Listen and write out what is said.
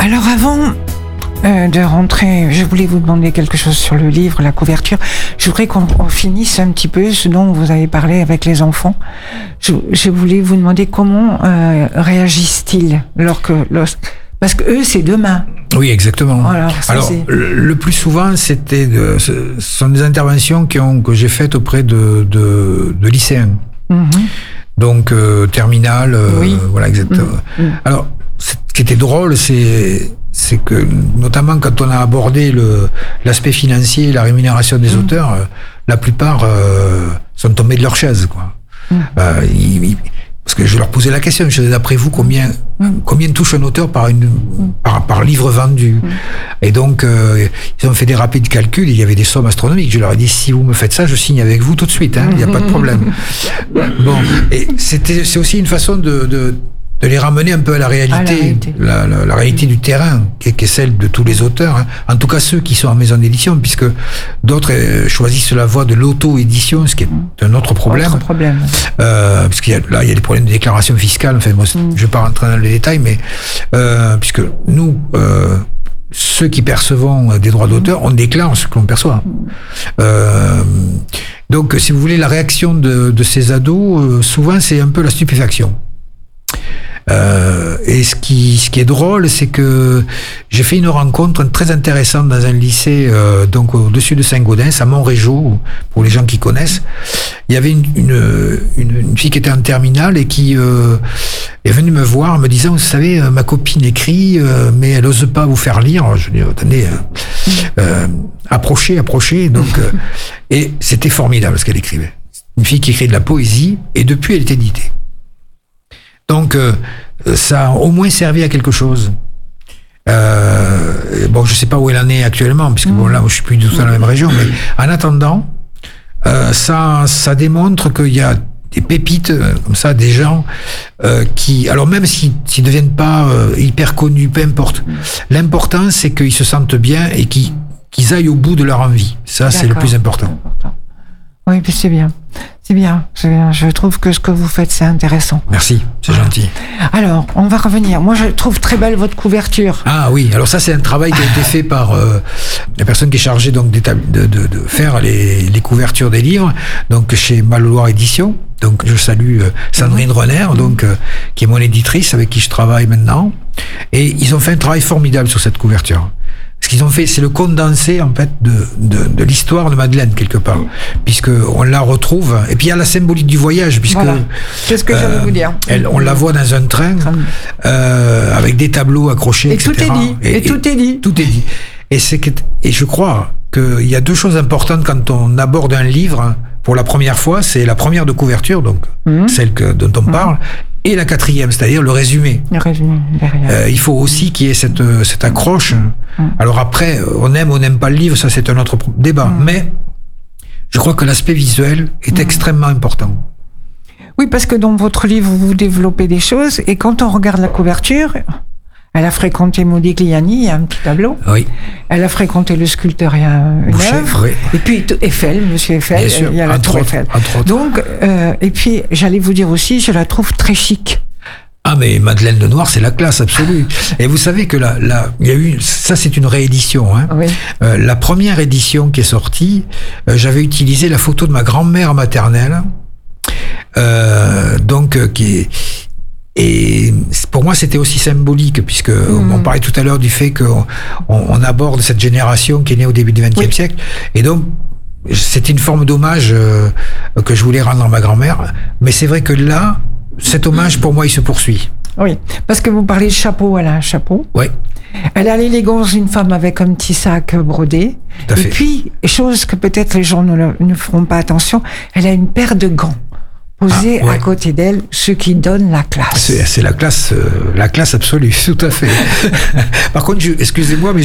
Alors avant de rentrer, je voulais vous demander quelque chose sur le livre, la couverture. Je voudrais qu'on finisse un petit peu ce dont vous avez parlé avec les enfants. Je voulais vous demander comment réagissent-ils parce que eux, c'est demain. Oui, exactement. Alors, le plus souvent, ce sont des interventions que j'ai faites auprès de lycéens. Donc, terminale, oui. Voilà, exactement. Alors, ce qui était drôle, c'est que, notamment quand on a abordé l'aspect financier, la rémunération des auteurs, la plupart sont tombés de leur chaise, quoi. Parce que je leur posais la question, je disais, d'après vous, combien touche un auteur par livre vendu? Et donc, ils ont fait des rapides calculs, il y avait des sommes astronomiques. Je leur ai dit, si vous me faites ça, je signe avec vous tout de suite, il n'y a pas de problème. Bon, et c'est aussi une façon de les ramener un peu à la réalité, la réalité du terrain, qui est celle de tous les auteurs, hein. En tout cas ceux qui sont en maison d'édition, puisque d'autres choisissent la voie de l'auto-édition, ce qui est un autre problème. Puisqu'il y a des problèmes de déclaration fiscale. Enfin, moi, je ne vais pas rentrer dans les détails, mais puisque nous, ceux qui percevons des droits d'auteur, on déclare ce que l'on perçoit. Donc, si vous voulez, la réaction de ces ados, souvent, c'est un peu la stupéfaction. Et ce qui est drôle, c'est que j'ai fait une rencontre très intéressante dans un lycée, donc au-dessus de Saint-Gaudens, à Montrégeau, pour les gens qui connaissent. Il y avait une fille qui était en terminale et qui est venue me voir en me disant, vous savez, ma copine écrit, mais elle n'ose pas vous faire lire. Je lui ai dit, attendez, approchez. Donc, et c'était formidable ce qu'elle écrivait. Une fille qui écrit de la poésie, et depuis, elle est éditée. Donc, ça a au moins servi à quelque chose. Bon, je sais pas où elle en est actuellement, puisque bon, là, je suis plus du tout dans la même région, mais en attendant, ça démontre qu'il y a des pépites comme ça, des gens qui, alors même s'ils ne deviennent pas hyper connus, peu importe, l'important c'est qu'ils se sentent bien et qu'ils aillent au bout de leur envie. Ça, c'est le plus important. Oui, puis c'est bien. C'est bien. Je trouve que ce que vous faites, c'est intéressant. Merci, c'est gentil. Alors, on va revenir. Moi, je trouve très belle votre couverture. Ah oui, alors ça, c'est un travail qui a été fait par la personne qui est chargée donc, de faire les couvertures des livres, donc chez Mal-Loire Édition. Donc, je salue Sandrine Renner, donc, qui est mon éditrice, avec qui je travaille maintenant. Et ils ont fait un travail formidable sur cette couverture. Ce qu'ils ont fait, c'est le condensé, en fait, de l'histoire de Madeleine, quelque part. Puisque on la retrouve. Et puis, il y a la symbolique du voyage, puisque. Voilà. C'est ce que j'allais vous dire. On la voit dans un train, avec des tableaux accrochés, etc. Tout est dit. Et tout est dit. Tout est dit. Et je crois qu'il y a deux choses importantes quand on aborde un livre, pour la première fois, c'est la première de couverture, donc, celle dont on parle, et la quatrième, c'est-à-dire le résumé. Le résumé, derrière. Il faut aussi qu'il y ait cette accroche. Alors après, on aime ou on n'aime pas le livre, ça c'est un autre débat. Mais je crois que l'aspect visuel est extrêmement important. Oui, parce que dans votre livre, vous développez des choses, et quand on regarde la couverture, elle a fréquenté Modigliani, il y a un petit tableau. Oui. Elle a fréquenté le sculpteur, il y a une œuvre. Oui. Et puis Eiffel, Monsieur Eiffel, bien sûr, il y a la tour Eiffel. Donc, et puis j'allais vous dire aussi, je la trouve très chic. Ah mais Madeleine de Noir, c'est la classe absolue. Et vous savez que il y a eu, ça c'est une réédition. Hein. Oui. La première édition qui est sortie, j'avais utilisé la photo de ma grand-mère maternelle, et pour moi, c'était aussi symbolique, puisque on parlait tout à l'heure du fait qu'on aborde cette génération qui est née au début du XXe siècle. Et donc, c'était une forme d'hommage que je voulais rendre à ma grand-mère. Mais c'est vrai que là, cet hommage, pour moi, il se poursuit. Oui, parce que vous parlez de chapeau, elle a un chapeau. Oui. Elle a l'élégance d'une femme avec un petit sac brodé. Tout à fait. Et puis, chose que peut-être les gens ne feront pas attention, elle a une paire de gants posés à côté d'elle, ce qui donne la classe. C'est la classe absolue, tout à fait. Par contre, excusez-moi, mais